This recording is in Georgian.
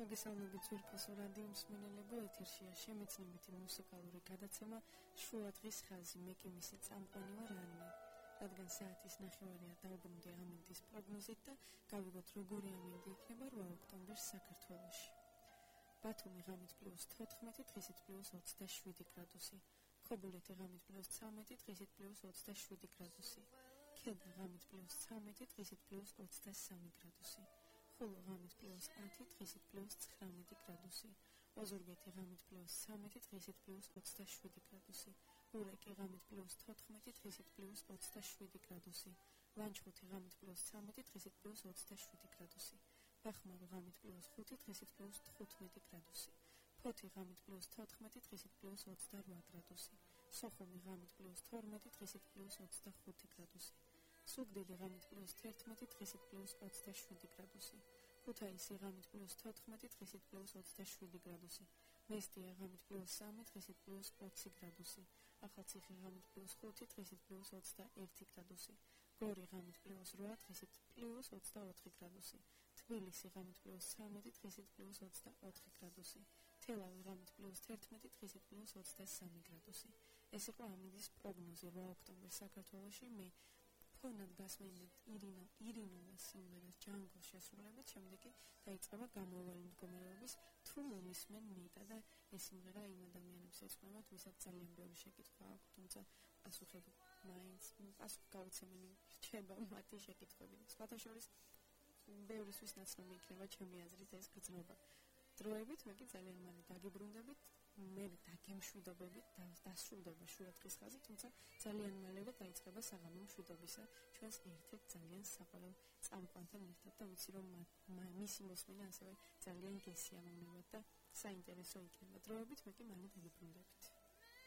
მოგესალმებით ძვირფასო რადიო მსმენელებო, ეთერშია შემეცნებითი მუსიკალური გადაცემა შუა დღის ხაზი, მე კი მისი წამყვანი ვარ ანნა. რადგან საათის 9:30 დაუბრუნდი ამინდის პროგნოზით და გავიგოთ როგორი ამინდი იქნება 8 ოქტომბერს საქართველოში. ბათუმი ღამით +14, დღისით +27 გრადუსი, ქობულეთი ღამით +13, დღისით +27 გრადუსი, ქედა ღამით +13, დღისით +23 გრადუსი, ხულო ღამით +10, დღისით +19 გრადუსი, ოზურგეთი ღამით +13, დღისით +27 გრადუსი, ურეკი ღამით +14, დღისით +27 გრადუსი, ლანჩხუთი ღამით +13, დღისით +27 გრადუსი, ბახმარო ღამით +5, დღისით +15 გრადუსი, ფოთი ღამით +14, დღისით +28 გრადუსი, სოხუმი ღამით +12, დღისით +25 გრადუსი, სუგდილი ღამით +11, დღისით +27 გრადუსი, ქუთაისი ღამით +14, დღისით +27 გრადუსი, მესტია ღამით +3, დღისით +20 გრადუსი, ახალციხე ღამით +5, დღისით +21 გრადუსი, გორი ღამით +8, დღისით +24 გრადუსი, თბილისი ღამით +13, დღისით +24 გრადუსი, თელავი ღამით +11, დღისით +23 გრადუსი. ეს იყო ამინდის პროგნოზი 8 ოქტომბერს საქართველოში. მე ფონად გასმენდით ირინოვის სიმღერას ჯანგოს შესრულებით, შემდეგ კი დაიწყება გამოუვალი მდგომარეობის თუ მომისმენ მიტა და ეს სიმღერა იმ ადამიანებს ეძღვნება, ვისაც ძალიან ბევრი შეკითხვა აქვს, თუმცა პასუხები მაინც გაუცემელი რჩება მათი შეკითხვები. სხვათა შორის ბევრისთვის ნაცნობი იქნება ჩემი აზრით ეს გრძნობა. დროებით მე კი ძალიან მალე დაგიბრუნდებით, მე დაგემშვიდობებით, დასრულდება შუა დღის ხაზი, თუმცა ძალიან მალევე დაიწყება საღამო მშვიდობისა ჩვენს ერთ-ერთ ძალიან საყვარელ წამყვანთან ერთად და ვიცი რომ მისი მოსმენა ასევე ძალიან გესიამოვნებათ და საინტერესო იქნება. დროებით მე კი მალე დაგიბრუნდებით.